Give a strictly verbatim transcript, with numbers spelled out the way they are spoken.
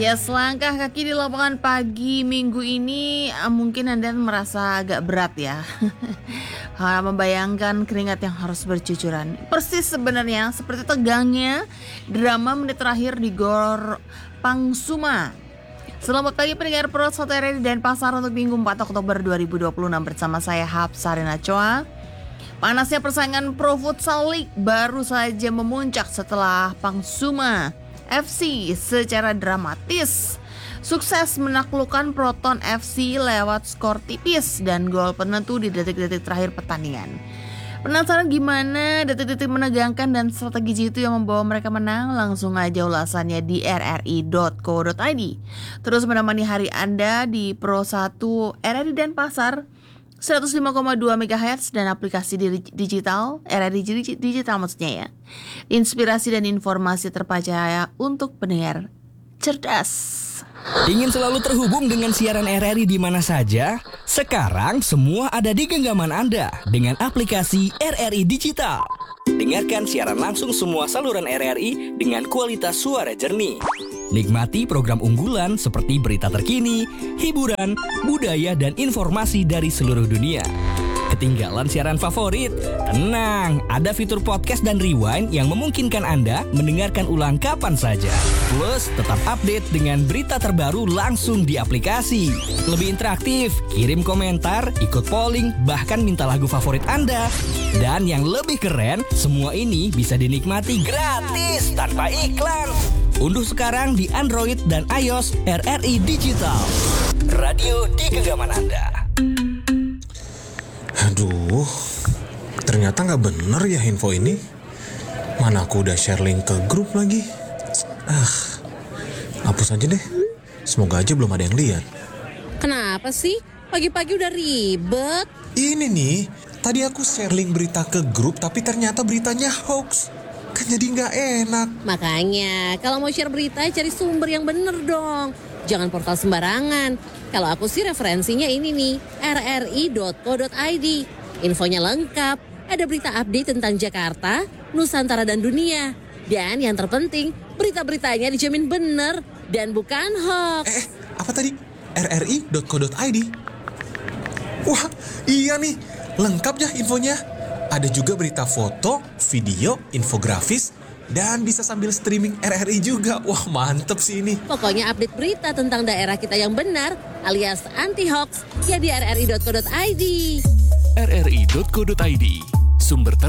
Ya, selangkah kaki di lapangan pagi minggu ini eh, mungkin Anda merasa agak berat ya. Ha, membayangkan keringat yang harus bercucuran. Persis sebenarnya seperti tegangnya drama menit terakhir di Gor Pangsuma. Selamat pagi pendengar Pro satu R R I dan Pasar untuk Minggu empat Oktober dua ribu dua puluh enam bersama saya Hapsarina Choa. Panasnya persaingan Pro Futsal League baru saja memuncak setelah Pangsuma F C secara dramatis sukses menaklukkan Proton F C lewat skor tipis dan gol penentu di detik-detik terakhir pertandingan. Penasaran gimana detik-detik menegangkan dan strategi jitu yang membawa mereka menang? Langsung aja ulasannya di r r i dot co dot i d. Terus menemani hari Anda di Pro satu R R I dan Pasar seratus lima koma dua megahertz dan aplikasi digital, R R I digital maksudnya ya. Inspirasi dan informasi terpercaya untuk pendengar cerdas. Ingin selalu terhubung dengan siaran R R I di mana saja? Sekarang semua ada di genggaman Anda dengan aplikasi R R I Digital. Dengarkan siaran langsung semua saluran R R I dengan kualitas suara jernih. Nikmati program unggulan seperti berita terkini, hiburan, budaya, dan informasi dari seluruh dunia. Ketinggalan siaran favorit? Tenang, ada fitur podcast dan rewind yang memungkinkan Anda mendengarkan ulang kapan saja. Plus, tetap update dengan berita terbaru langsung di aplikasi. Lebih interaktif, kirim komentar, ikut polling, bahkan minta lagu favorit Anda. Dan yang lebih keren, semua ini bisa dinikmati gratis tanpa iklan. Unduh sekarang di Android dan iOS R R I Digital. Radio di genggaman Anda. Aduh, ternyata gak bener ya info ini. Mana aku udah share link ke grup lagi. Ah, hapus aja deh. Semoga aja belum ada yang lihat. Kenapa sih? Pagi-pagi udah ribet. Ini nih, tadi aku share link berita ke grup tapi ternyata beritanya hoax. Kan jadi gak enak. Makanya, kalau mau share berita cari sumber yang bener dong. Jangan portal sembarangan. Kalau aku sih referensinya ini nih, r r i dot co dot i d. Infonya lengkap, ada berita update tentang Jakarta, Nusantara dan dunia. Dan yang terpenting, berita-beritanya dijamin bener dan bukan hoax. Eh, apa tadi? r r i dot co dot i d. Wah, iya nih, lengkap ya infonya. Ada juga berita foto, video, infografis, dan bisa sambil streaming R R I juga. Wah, mantep sih ini. Pokoknya update berita tentang daerah kita yang benar alias anti-hoax ya di r r i dot co dot i d. r r i dot co dot i d, sumber ter